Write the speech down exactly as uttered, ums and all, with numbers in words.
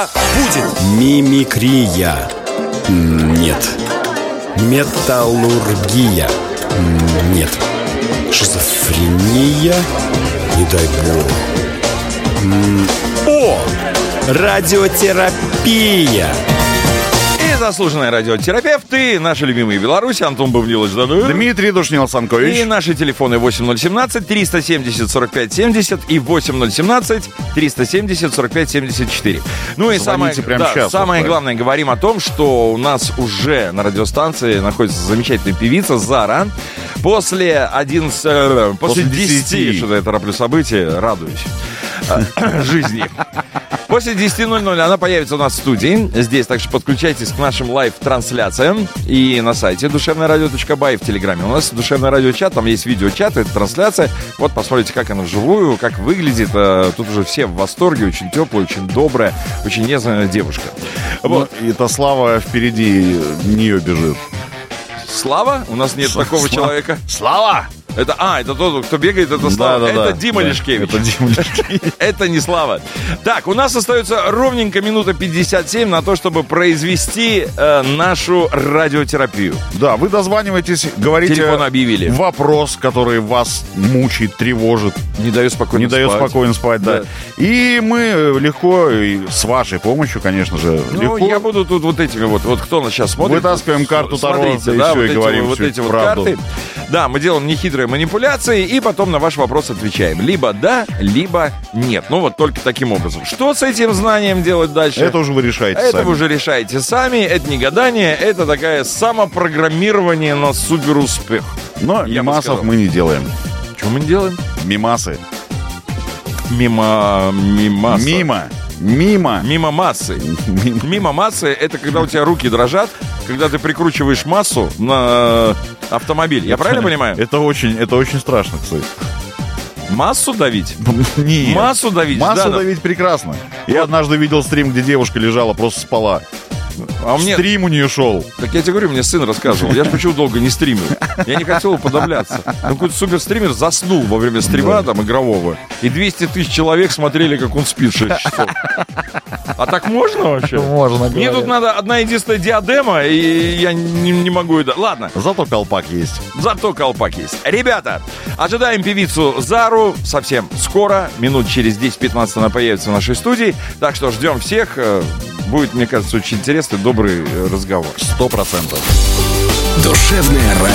будет. Мимикрия. Нет. Металлургия. Нет. Шизофрения. Не дай бог. О! Радиотерапия. И заслуженный радиотерапевт, и наши любимые белорусы Антон Бавнилович Дануев, Дмитрий Душнил-Санкович. И наши телефоны восемь ноль один семь триста семьдесят сорок пять семьдесят и восемь ноль один семь триста семьдесят сорок пять семьдесят четыре. Ну и самое, прямо да, сейчас, самое вот, главное, говорим о том, что у нас уже на радиостанции находится замечательная певица Зара. После одиннадцати, после десяти, что-то я тороплю события, радуюсь жизни. После десяти ноль ноль она появится у нас в студии здесь, так что подключайтесь к нашим лайв-трансляциям и на сайте душевное радио точка бай, в Телеграме. У нас душевное радио-чат, там есть видео-чат, это трансляция. Вот посмотрите, как она вживую, как выглядит. Тут уже все в восторге, очень теплая, очень добрая, очень нежная девушка. Вот. Ну, и-то Слава впереди нее бежит. Слава? У нас нет такого Слава. человека. Слава! Это, а, это тот, кто бегает, это Слава. Да, да, это да. Дима Да, Лешкевич. это Дима Лешкевич. Это не Слава. Так, у нас остается ровненько минута пятьдесят семь на то, чтобы произвести э, нашу радиотерапию. Да, вы дозваниваетесь, говорите Телефон объявили. вопрос, который вас мучает, тревожит, Не дает спокойно не дает спать. спокойно спать, да. Да. И мы легко, и с вашей помощью, конечно же, Ну, легко я буду тут вот этими вот, вот кто нас сейчас смотрит. Вытаскиваем карту Таро, Смотрите, да да, еще вот и эти, говорим вот всю эти вот правду. карты. Да, мы делаем нехитрые манипуляции и потом на ваш вопрос отвечаем. Либо да, либо нет. Ну вот только таким образом. Что с этим знанием делать дальше? Это уже вы решаете Это сами. вы уже решаете сами. Это не гадание, это такая самопрограммирование на суперуспех. Но Я бы мимасов сказал. мы не делаем. Что мы делаем? Мимасы. Мимо... Мимо... Мимо. Мимо. Мимо массы. Мимо массы — это когда у тебя руки дрожат, когда ты прикручиваешь массу на автомобиль. Я правильно понимаю? Это очень, это очень страшно, кстати. Массу давить? Нет. Массу давить? Массу да, да. давить прекрасно. Я однажды видел стрим, где девушка лежала, просто спала. А у меня... Стрим у нее шел. Так я тебе говорю, мне сын рассказывал. Я же почему долго не стримил? Я не хотел уподобляться. Ну, какой-то суперстример заснул во время стрима там игрового. И двести тысяч человек смотрели, как он спит шесть часов. А так можно вообще? Можно, Мне тут надо одна единственная диадема, и я не, не могу... это. Ладно. Зато колпак есть. Зато колпак есть. Ребята, ожидаем певицу Зару совсем скоро. Минут через десять-пятнадцать она появится в нашей студии. Так что ждем всех. Будет, мне кажется, очень интересный, добрый разговор. Сто процентов. Душевная радио.